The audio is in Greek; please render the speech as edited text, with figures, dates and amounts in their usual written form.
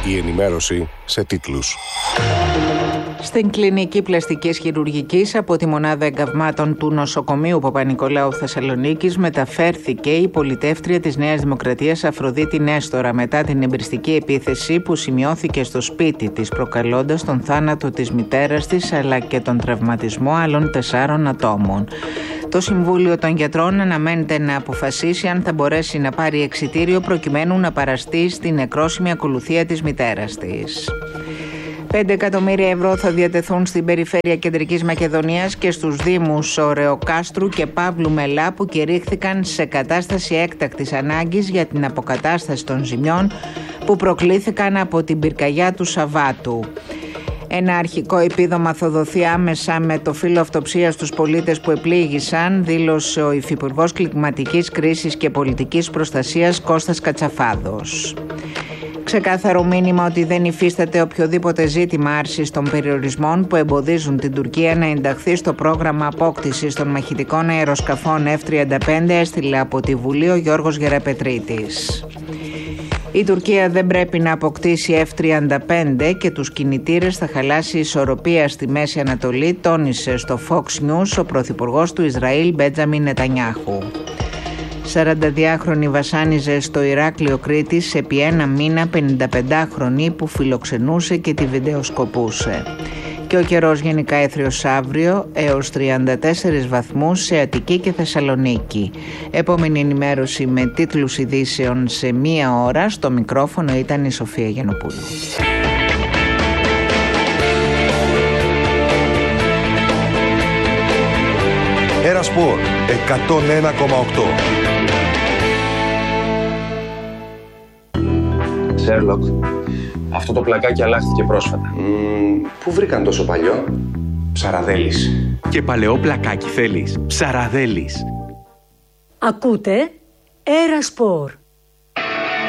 Η ενημέρωση σε τίτλους. Στην κλινική πλαστικής χειρουργικής από τη μονάδα εγκαυμάτων του νοσοκομείου Παπα-Νικολάου Θεσσαλονίκης μεταφέρθηκε η πολιτεύτρια της Νέας Δημοκρατίας Αφροδίτη Νέστορα μετά την εμπριστική επίθεση που σημειώθηκε στο σπίτι της, προκαλώντας τον θάνατο της μητέρας της αλλά και τον τραυματισμό άλλων 4 ατόμων. Το Συμβούλιο των Γιατρών αναμένεται να αποφασίσει αν θα μπορέσει να πάρει εξιτήριο προκειμένου να παραστεί στην νεκρόσιμη ακολουθία της μητέρας της. 5 εκατομμύρια ευρώ θα διατεθούν στην περιφέρεια Κεντρικής Μακεδονίας και στους δήμους Ωρεοκάστρου και Παύλου Μελά που κηρύχθηκαν σε κατάσταση έκτακτης ανάγκης για την αποκατάσταση των ζημιών που προκλήθηκαν από την πυρκαγιά του Σαββάτου. Ένα αρχικό επίδομα θα δοθεί άμεσα με το φύλλο αυτοψίας στους πολίτες που επλήγησαν, δήλωσε ο Υφυπουργός Κλιματικής Κρίσης και Πολιτικής Προστασίας Κώστας Κατσαφάδος. Ξεκάθαρο μήνυμα ότι δεν υφίσταται οποιοδήποτε ζήτημα άρσης των περιορισμών που εμποδίζουν την Τουρκία να ενταχθεί στο πρόγραμμα απόκτησης των μαχητικών αεροσκαφών F-35, έστειλε από τη Βουλή ο Γιώργος Γεραπετρίτης. Η Τουρκία δεν πρέπει να αποκτήσει F-35 και τους κινητήρες θα χαλάσει ισορροπία στη Μέση Ανατολή, τόνισε στο Fox News ο πρωθυπουργός του Ισραήλ Μπέντζαμιν Νετανιάχου. 42χρονη βασάνιζε στο Ηράκλειο Κρήτης επί 1 μήνα 55χρονη που φιλοξενούσε και τη βιντεοσκοπούσε. Και ο καιρός γενικά έθριος αύριο έως 34 βαθμούς σε Αττική και Θεσσαλονίκη. Επόμενη ενημέρωση με τίτλους ειδήσεων σε 1 ώρα. Στο μικρόφωνο ήταν η Σοφία Γιαννοπούλου. Ένα Σπορ 101,8. Σέρλοκ, αυτό το πλακάκι αλλάχθηκε πρόσφατα. Πού βρήκαν τόσο παλιό? Ψαραδέλης. Και παλαιό πλακάκι θέλεις? Ψαραδέλης. Ακούτε Ένα Σπορ.